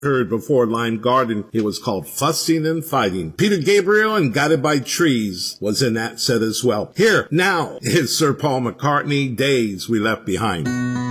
heard before, Lime Garden. It was called Fussing and Fighting. Peter Gabriel and Guided by Trees was in that set as well. Here, now, is Sir Paul McCartney, Days We Left Behind.